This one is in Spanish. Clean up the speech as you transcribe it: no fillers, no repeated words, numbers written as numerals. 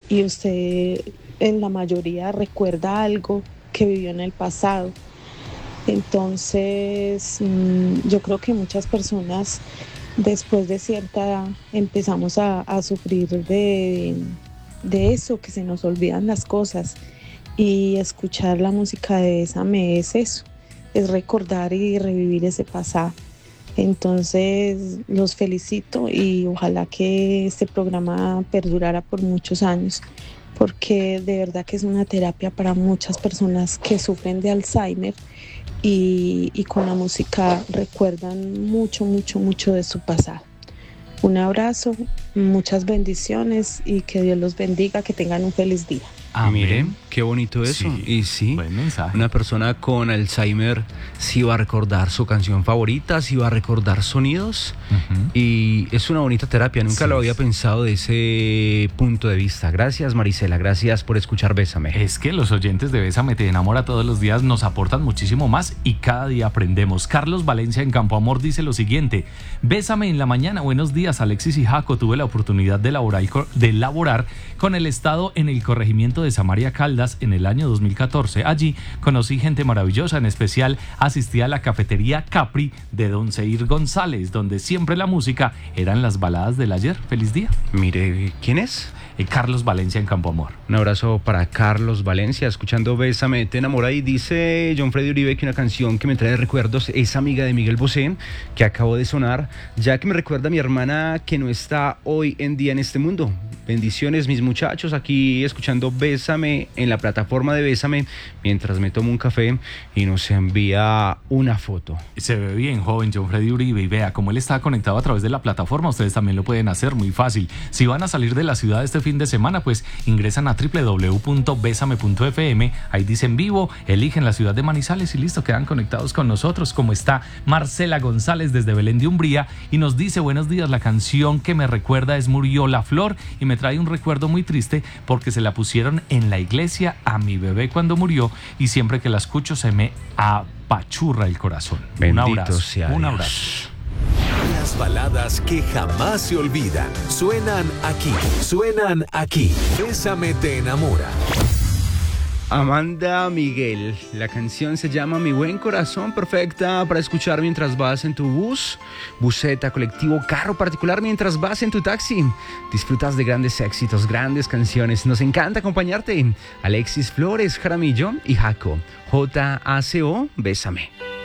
y usted en la mayoría recuerda algo que vivió en el pasado. Entonces, yo creo que muchas personas después de cierta edad empezamos a sufrir de eso, que se nos olvidan las cosas. Y escuchar la música de Bésame es eso, es recordar y revivir ese pasado. Entonces, los felicito y ojalá que este programa perdurara por muchos años, porque de verdad que es una terapia para muchas personas que sufren de Alzheimer y con la música recuerdan mucho, mucho, mucho de su pasado. Un abrazo, muchas bendiciones y que Dios los bendiga, que tengan un feliz día. Miren, qué bonito eso. Sí, Y sí, buen mensaje. una persona con Alzheimer sí va a recordar su canción favorita, sí va a recordar sonidos. Y es una bonita terapia. Nunca lo había pensado de ese punto de vista. Gracias, Marisela. Gracias por escuchar Bésame. Es que los oyentes de Bésame te enamora todos los días nos aportan muchísimo más y cada día aprendemos. Carlos Valencia en Campo Amor dice lo siguiente: Bésame en la mañana. Buenos días, Alexis y Jaco. Tuve la oportunidad de laborar con el Estado en el corregimiento de Samaria Caldas en el año 2014. Allí conocí gente maravillosa, en especial asistí a la cafetería Capri de Don Seir González, donde siempre la música eran las baladas del ayer. Feliz día. Mire, ¿quién es? Carlos Valencia en Campo Amor. Un abrazo para Carlos Valencia, escuchando Bésame, te enamora. Y dice John Freddy Uribe que una canción que me trae recuerdos es Amiga de Miguel Bosé, que acabó de sonar, ya que me recuerda a mi hermana que no está hoy en día en este mundo. Bendiciones, mis muchachos, aquí escuchando Bésame en la plataforma de Bésame, mientras me tomo un café, y nos envía una foto. Se ve bien joven John Freddy Uribe, y vea cómo él está conectado a través de la plataforma. Ustedes también lo pueden hacer muy fácil. Si van a salir de la ciudad este fin de semana, pues ingresan a www.besame.fm, ahí dicen vivo, eligen la ciudad de Manizales y listo, quedan conectados con nosotros. Como está Marcela González desde Belén de Umbría y nos dice: buenos días, la canción que me recuerda es Murió la Flor y me trae un recuerdo muy triste porque se la pusieron en la iglesia a mi bebé cuando murió y siempre que la escucho se me apachurra el corazón. Bendito Un abrazo, sea un Dios. abrazo. Las baladas que jamás se olvidan suenan aquí, suenan aquí. Bésame te enamora. Amanda Miguel, la canción se llama Mi Buen Corazón, perfecta para escuchar mientras vas en tu bus, buseta, colectivo, carro particular, mientras vas en tu taxi. Disfrutas de grandes éxitos, grandes canciones. Nos encanta acompañarte. Alexis Flores, Jaramillo y Jaco. JACO, Bésame.